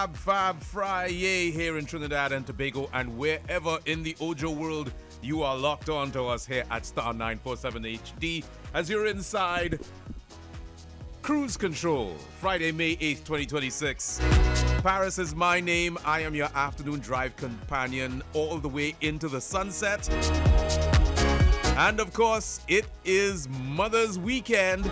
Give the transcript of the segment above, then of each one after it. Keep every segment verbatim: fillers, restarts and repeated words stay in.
Fab Fab Friday here in Trinidad and Tobago and wherever in the Ojo world you are locked on to us here at Star nine forty-seven H D as you're inside Cruise Control, Friday, May eighth, twenty twenty-six. Paris is my name. I am your afternoon drive companion all the way into the sunset. And of course, it is Mother's Weekend.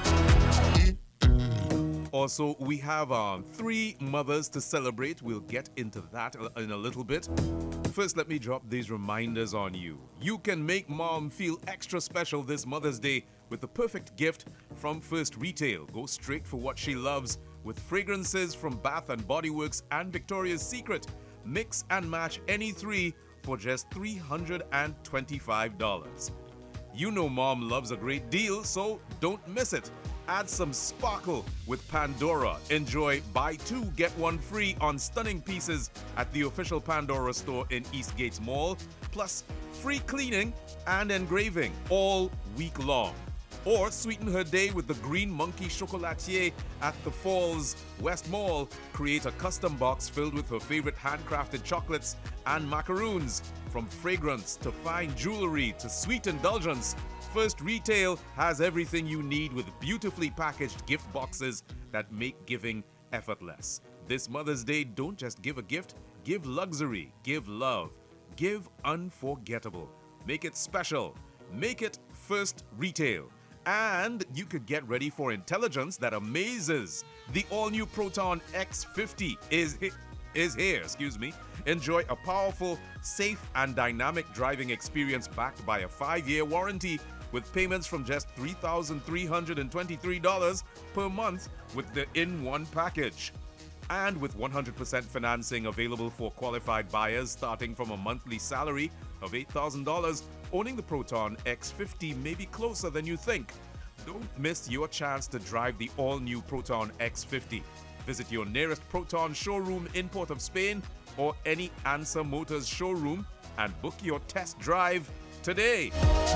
Also, we have um, three mothers to celebrate. We'll get into that in a little bit. First, let me drop these reminders on you. You can make mom feel extra special this Mother's Day with the perfect gift from First Retail. Go straight for what she loves with fragrances from Bath and Body Works and Victoria's Secret. Mix and match any three for just three hundred twenty-five dollars. You know mom loves a great deal, so don't miss it. Add some sparkle with Pandora. Enjoy buy two, get one free on stunning pieces at the official Pandora store in Eastgates Mall, plus free cleaning and engraving all week long. Or sweeten her day with the Green Monkey Chocolatier at the Falls West Mall. Create a custom box filled with her favorite handcrafted chocolates and macaroons. From fragrance to fine jewelry to sweet indulgence, First Retail has everything you need with beautifully packaged gift boxes that make giving effortless. This Mother's Day, don't just give a gift, give luxury, give love, give unforgettable. Make it special. Make it First Retail. And you could get ready for intelligence that amazes. The all-new Proton X fifty is he- is here, excuse me. Enjoy a powerful, safe, and dynamic driving experience backed by a five-year warranty with payments from just three thousand three hundred twenty-three dollars per month with the in one package. And with one hundred percent financing available for qualified buyers starting from a monthly salary of eight thousand dollars, owning the Proton X fifty may be closer than you think. Don't miss your chance to drive the all-new Proton X fifty. Visit your nearest Proton showroom in Port of Spain or any Answer Motors showroom and book your test drive today.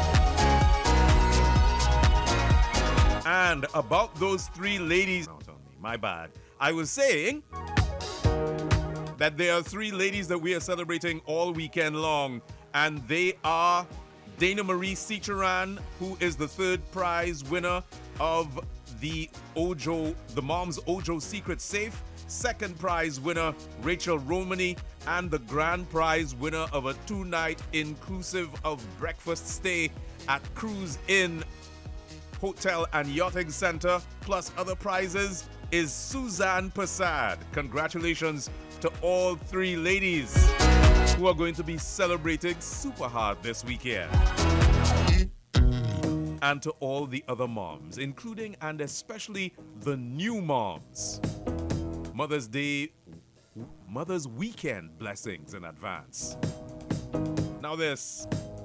And about those three ladies, oh, on me, my bad. I was saying that there are three ladies that we are celebrating all weekend long, and they are Dana Marie Cicheran, who is the third prize winner of the Ojo, the Mom's Ojo Secret Safe. Second prize winner, Rachel Romani, and the grand prize winner of a two-night inclusive of breakfast stay at Cruise Inn Hotel and Yachting Center, plus other prizes, is Suzanne Passad. Congratulations to all three ladies who are going to be celebrating super hard this weekend. And to all the other moms, including and especially the new moms. Mother's Day, Mother's Weekend blessings in advance. Now this.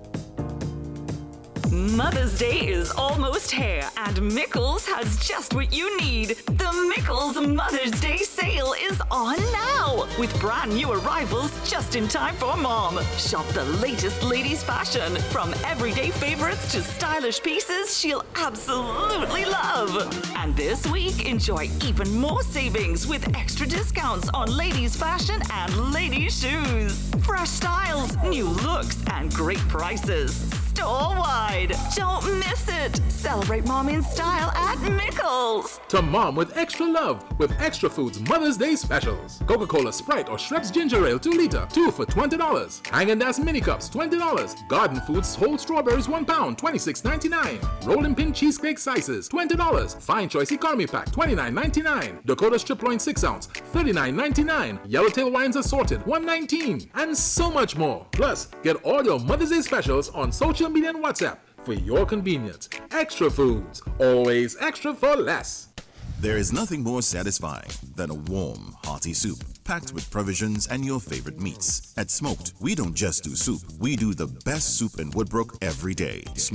Mother's Day is almost here, and Mickles has just what you need. The Mickles Mother's Day sale is on now, with brand new arrivals just in time for mom. Shop the latest ladies' fashion, from everyday favorites to stylish pieces she'll absolutely love. And this week, enjoy even more savings with extra discounts on ladies' fashion and ladies' shoes. Fresh styles, new looks, and great prices. Store-wide. Don't miss it. Celebrate mom in style at Mickles. To mom with extra love with Extra Foods Mother's Day specials. Coca-Cola Sprite or Schweppes Ginger Ale two liter, two for twenty dollars. Haagen-Dazs Mini Cups, twenty dollars. Garden Foods Whole Strawberries one pound, twenty-six ninety-nine. Rolling Pin Cheesecake Slices, twenty dollars. Fine Choice Economy Pack, twenty-nine ninety-nine. Dakota Strip Loin six ounce, thirty-nine ninety-nine. Yellowtail Wines Assorted, one nineteen. And so much more. Plus, get all your Mother's Day specials on social media and WhatsApp for your convenience. Extra Foods, always extra for less. There is nothing more satisfying than a warm, hearty soup packed with provisions and your favorite meats. At Smoked, we don't just do soup, we do the best soup in Woodbrook every day.